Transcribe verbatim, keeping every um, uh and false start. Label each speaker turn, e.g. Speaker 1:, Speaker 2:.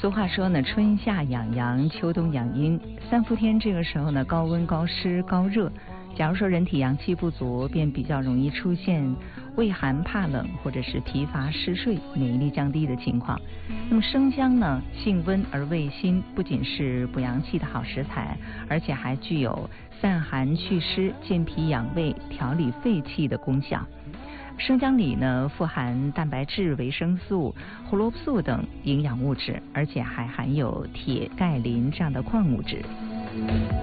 Speaker 1: 俗话说呢，春夏养阳，秋冬养阴。三伏天这个时候呢，高温、高湿、高热。假如说人体阳气不足，便比较容易出现畏寒怕冷，或者是疲乏嗜睡、免疫力降低的情况。那么生姜呢，性温而味辛，不仅是补阳气的好食材，而且还具有散寒祛湿、健脾养胃、调理肺气的功效。生姜里呢，富含蛋白质、维生素、胡萝卜素等营养物质，而且还含有铁、钙、磷这样的矿物质。